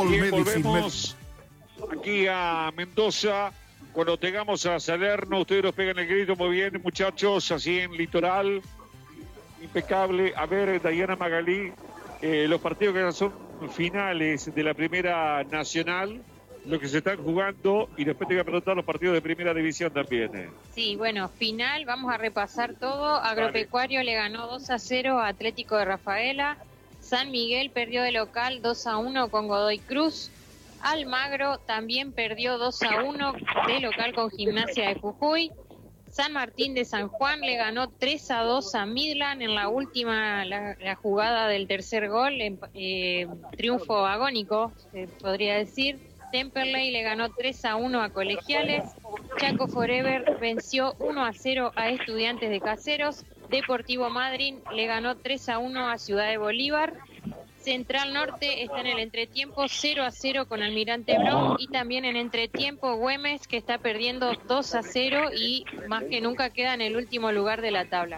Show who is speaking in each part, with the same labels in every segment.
Speaker 1: Bien,
Speaker 2: Medicine.
Speaker 1: volvemos aquí a Mendoza. Cuando tengamos a Salerno, ustedes nos pegan el grito. Muy bien, muchachos, así en Litoral. Impecable. A ver, Dayana Magalí, los partidos que son finales de la Primera Nacional, lo que se están jugando, y después te voy a preguntar los partidos de Primera División también.
Speaker 3: Sí, bueno, final, vamos a repasar todo. Agropecuario le ganó 2-0 a Atlético de Rafaela. San Miguel perdió de local 2-1 con Godoy Cruz. Almagro también perdió 2-1 de local con Gimnasia de Jujuy. San Martín de San Juan le ganó 3-2 a Midland en la última, la jugada del tercer gol, triunfo agónico, se podría decir. Temperley le ganó 3-1 a Colegiales. Chaco Forever venció 1-0 a Estudiantes de Caseros. Deportivo Madryn le ganó 3-1 a Ciudad de Bolívar. Central Norte está en el entretiempo 0-0 con Almirante Brown, y también en entretiempo Güemes, que está perdiendo 2-0 y más que nunca queda en el último lugar de la tabla.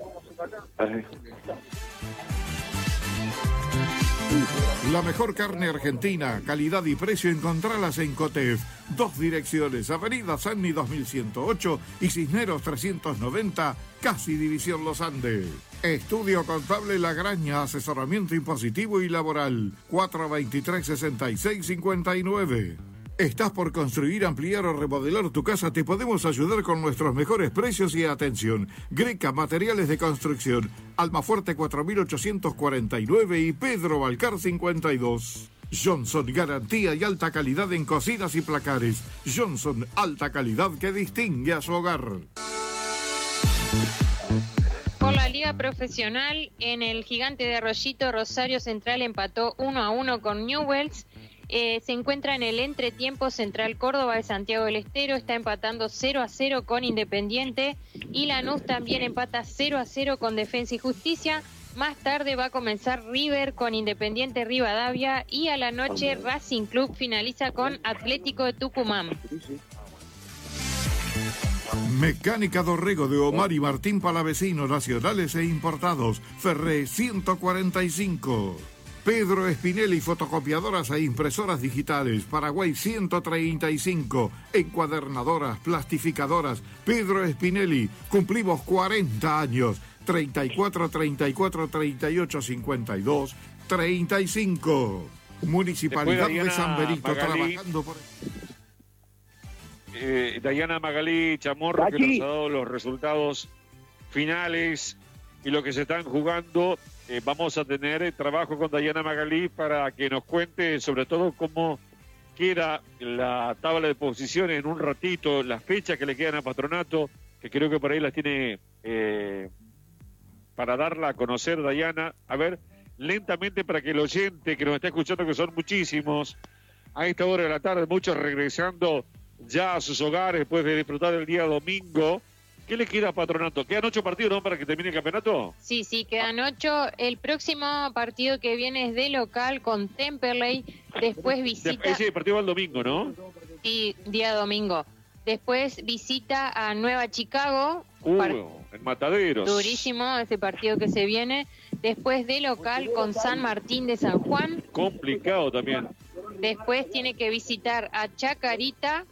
Speaker 2: La mejor carne argentina, calidad y precio, encontralas en Cotef. 2 direcciones, Avenida Sanni 2108 y Cisneros 390, casi División Los Andes. Estudio Contable La Graña, asesoramiento impositivo y laboral, 423-6659. ¿Estás por construir, ampliar o remodelar tu casa? Te podemos ayudar con nuestros mejores precios y atención. Greca Materiales de Construcción, Almafuerte 4849 y Pedro Balcar 52. Johnson, garantía y alta calidad en cocinas y placares. Johnson, alta calidad que distingue a su hogar.
Speaker 3: Por la Liga Profesional, en el Gigante de Arroyito, Rosario Central empató 1-1 con Newell's. Se encuentra en el entretiempo Central Córdoba de Santiago del Estero, está empatando 0-0 con Independiente, y Lanús también empata 0-0 con Defensa y Justicia. Más tarde va a comenzar River con Independiente Rivadavia, y a la noche Racing Club finaliza con Atlético de Tucumán.
Speaker 2: Mecánica Dorrego de Omar y Martín Palavecino, nacionales e importados. Ferré 145. Pedro Espinelli, fotocopiadoras e impresoras digitales. Paraguay 135. Encuadernadoras, plastificadoras. Pedro Espinelli, cumplimos 40 años. 34 34 38 52 35. Municipalidad de San Benito,
Speaker 1: Magalí,
Speaker 2: trabajando por...
Speaker 1: Dayana Magalí Chamorro, que nos ha dado los resultados finales y lo que se están jugando. Vamos a tener trabajo con Dayana Magalí para que nos cuente sobre todo cómo queda la tabla de posiciones en un ratito, las fechas que le quedan a Patronato, que creo que por ahí las tiene para darla a conocer Dayana. A ver, lentamente, para que el oyente que nos está escuchando, que son muchísimos, a esta hora de la tarde, muchos regresando ya a sus hogares después de disfrutar el día domingo. ¿Qué le queda a Patronato? ¿Quedan 8 partidos, no, para que termine el campeonato?
Speaker 3: Sí, quedan 8. El próximo partido que viene es de local con Temperley. Después visita...
Speaker 1: Ese partido va el domingo, ¿no?
Speaker 3: Sí, día domingo. Después visita a Nueva Chicago.
Speaker 1: En Mataderos.
Speaker 3: Durísimo ese partido que se viene. Después de local con San Martín de San Juan.
Speaker 1: Complicado también.
Speaker 3: Después tiene que visitar a Chacarita.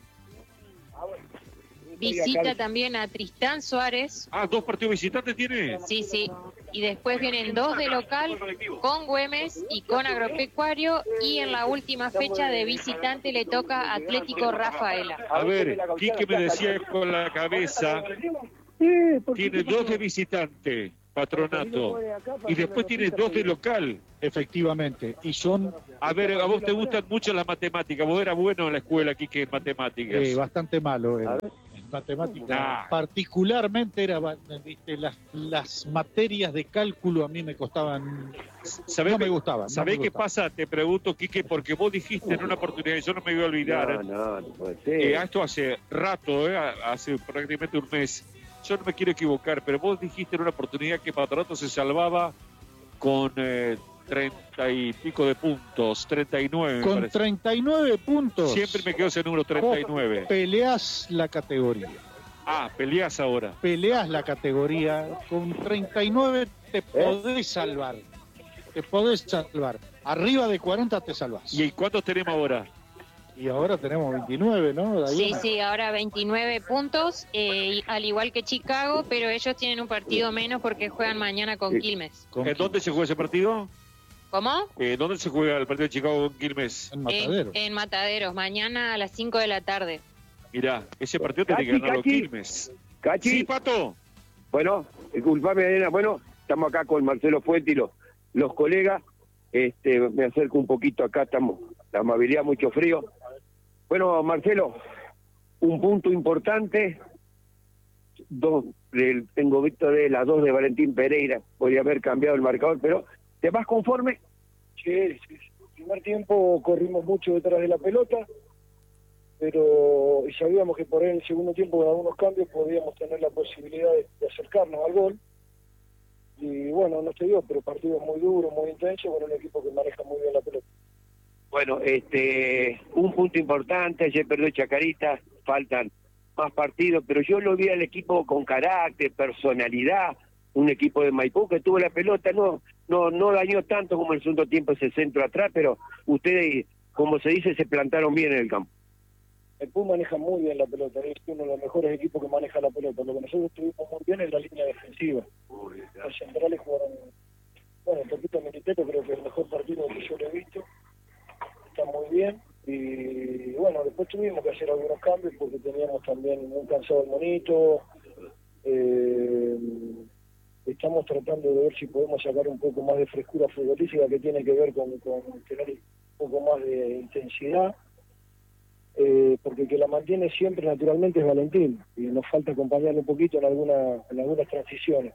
Speaker 3: Visita también a Tristán Suárez.
Speaker 1: 2 partidos visitantes tiene.
Speaker 3: Sí. Y después vienen 2 de local con Güemes y con Agropecuario. Y en la última fecha de visitante le toca a Atlético Rafaela.
Speaker 1: A ver, Quique me decía con la cabeza, tiene 2 de visitante, Patronato, y después tiene 2 de local.
Speaker 4: Efectivamente, y son...
Speaker 1: A ver, a vos te gustan mucho las matemáticas, vos eras bueno en la escuela, Quique, en matemáticas.
Speaker 4: Bastante malo en matemáticas. Particularmente las materias de cálculo a mí me costaban, no me gustaban.
Speaker 1: ¿Sabés qué pasa? Te pregunto, Quique, porque vos dijiste en una oportunidad, y yo no me voy a olvidar,
Speaker 5: no puede ser.
Speaker 1: Esto hace rato, hace prácticamente un mes, yo no me quiero equivocar, pero vos dijiste en una oportunidad que Patronato se salvaba con 30 y pico de puntos, 39.
Speaker 4: Con 39 puntos.
Speaker 1: Siempre me quedo ese número, 39.
Speaker 4: Peleás la categoría.
Speaker 1: Peleás ahora.
Speaker 4: Peleás la categoría. Con 39 te podés salvar. te podés salvar. Arriba de 40 te salvás.
Speaker 1: ¿Y cuántos tenemos ahora?
Speaker 4: Y ahora tenemos 29, ¿no?
Speaker 3: Sí, ahora 29 puntos, al igual que Chicago, pero ellos tienen un partido menos porque juegan mañana con Quilmes.
Speaker 1: ¿En dónde se juega ese partido?
Speaker 3: ¿Cómo?
Speaker 1: ¿Dónde se juega el partido de Chicago con Quilmes?
Speaker 4: En Mataderos.
Speaker 3: En Mataderos, mañana a las 5 de la tarde.
Speaker 1: Mirá, ese partido tiene que ganar los Quilmes.
Speaker 5: ¿Cachi?
Speaker 1: Sí, Pato.
Speaker 5: Bueno, disculpame, Elena. Bueno, estamos acá con Marcelo Fuente y los colegas. Me acerco un poquito acá, estamos, la amabilidad, mucho frío. Bueno, Marcelo, un punto importante. Tengo visto de las 2 de Valentín Pereira. Podría haber cambiado el marcador, pero ¿te vas conforme?
Speaker 6: Sí. El primer tiempo corrimos mucho detrás de la pelota, pero sabíamos que por ahí en el segundo tiempo, con algunos cambios, podíamos tener la posibilidad de acercarnos al gol. Y bueno, no se dio, pero partido muy duro, muy intenso, con un equipo que maneja muy bien la pelota.
Speaker 5: Bueno, un punto importante, ayer perdió Chacarita, faltan más partidos, pero yo lo vi al equipo con carácter, personalidad, un equipo de Maipú que tuvo la pelota, no dañó tanto como en el segundo tiempo ese centro atrás, pero ustedes, como se dice, se plantaron bien en el campo.
Speaker 6: Maipú maneja muy bien la pelota, es uno de los mejores equipos que maneja la pelota. Lo que nosotros estuvimos muy bien es la línea defensiva. Los centrales jugaron, bueno, el Topito Militero creo que es el mejor partido que yo lo he visto. Está muy bien, y bueno, después tuvimos que hacer algunos cambios porque teníamos también un cansado el monito. Estamos tratando de ver si podemos sacar un poco más de frescura futbolística, que tiene que ver con tener un poco más de intensidad, porque el que la mantiene siempre naturalmente es Valentín, y nos falta acompañarlo un poquito en algunas transiciones.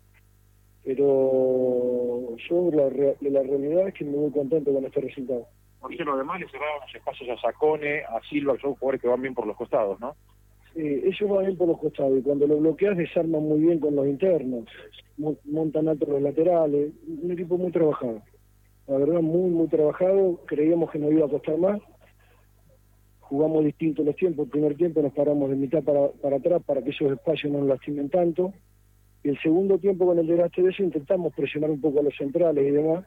Speaker 6: Pero yo la realidad es que me voy contento con este resultado.
Speaker 7: Marcelo, además le cerraron los espacios a Sacone, a Silva, que son jugadores que van bien por los costados, ¿no?
Speaker 6: Ellos van bien por los costados, y cuando lo bloqueas desarman muy bien con los internos, montan altos los laterales, un equipo muy trabajado. La verdad, muy trabajado, creíamos que nos iba a costar más, jugamos distinto los tiempos. El primer tiempo nos paramos de mitad para atrás para que esos espacios no nos lastimen tanto, y el segundo tiempo, con el desgaste de eso, intentamos presionar un poco a los centrales y demás,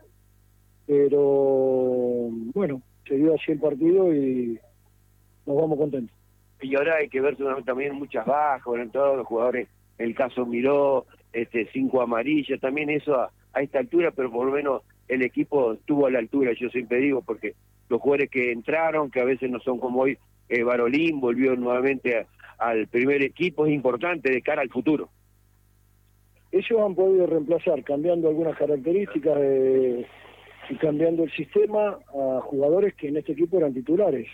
Speaker 6: pero bueno, se dio así el partido y nos vamos contentos.
Speaker 5: Y ahora hay que ver también muchas bajas, bueno, todos los jugadores, el caso Miró, 5 amarillas, también eso a esta altura, pero por lo menos el equipo estuvo a la altura, yo siempre digo, porque los jugadores que entraron, que a veces no son como hoy, Barolín volvió nuevamente al primer equipo, es importante de cara al futuro.
Speaker 6: Ellos han podido reemplazar, cambiando algunas características y cambiando el sistema, a jugadores que en este equipo eran titulares.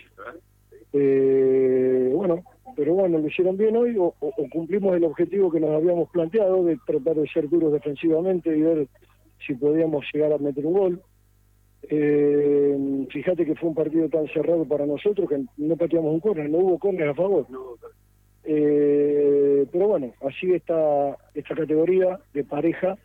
Speaker 6: Pero bueno, lo hicieron bien hoy, o cumplimos el objetivo que nos habíamos planteado, de tratar de ser duros defensivamente y ver si podíamos llegar a meter un gol. Fíjate que fue un partido tan cerrado para nosotros que no pateamos un córner, no hubo córner a favor. Pero bueno, así está esta categoría de pareja,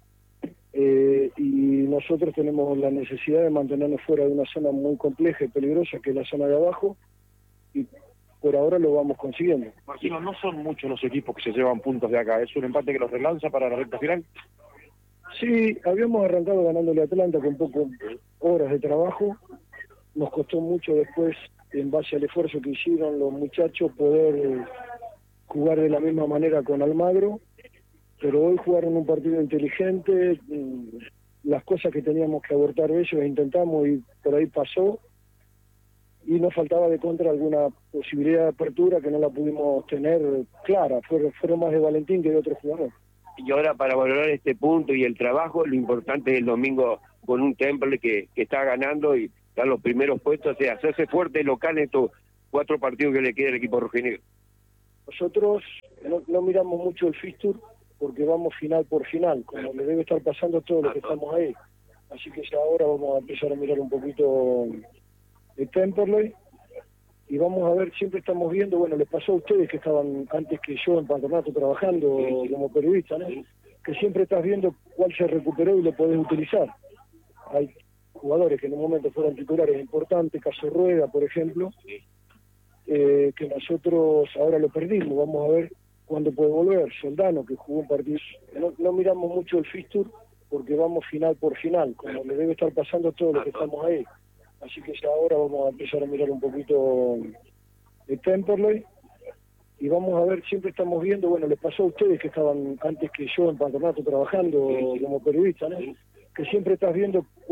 Speaker 6: y nosotros tenemos la necesidad de mantenernos fuera de una zona muy compleja y peligrosa, que es la zona de abajo, y por ahora lo vamos consiguiendo.
Speaker 7: Marcelo, no son muchos los equipos que se llevan puntos de acá, ¿es un empate que los relanza para la recta final?
Speaker 6: Sí, habíamos arrancado ganándole a Atlanta con pocas horas de trabajo, nos costó mucho después, en base al esfuerzo que hicieron los muchachos, poder jugar de la misma manera con Almagro, pero hoy jugaron un partido inteligente, las cosas que teníamos que abortar ellos intentamos y por ahí pasó, y nos faltaba de contra alguna posibilidad de apertura que no la pudimos tener clara, fueron más de Valentín que de otro jugador.
Speaker 5: Y ahora, para valorar este punto y el trabajo, lo importante es el domingo con un Temple que está ganando y dar los primeros puestos, o sea, hacerse fuerte local en estos 4 partidos que le queda al equipo rojinegro.
Speaker 6: Nosotros no miramos mucho el fixture porque vamos final por final, como le debe estar pasando a todos los que estamos ahí. Así que ya ahora vamos a empezar a mirar un poquito de Temperley y vamos a ver, siempre estamos viendo, bueno, les pasó a ustedes que estaban antes que yo en Patronato trabajando como periodista, ¿no? Que siempre estás viendo cuál se recuperó y lo podés utilizar. Hay jugadores que en un momento fueron titulares importantes, caso Rueda, por ejemplo, que nosotros ahora lo perdimos, vamos a ver cuándo puede volver. Soldano, que jugó un partido, no miramos mucho el fixture porque vamos final por final, como le debe estar pasando a todos los que estamos ahí. Así que ya ahora vamos a empezar a mirar un poquito de Temperley y vamos a ver, siempre estamos viendo, bueno, les pasó a ustedes que estaban antes que yo en Patronato trabajando como periodistas, ¿no? Que siempre estás viendo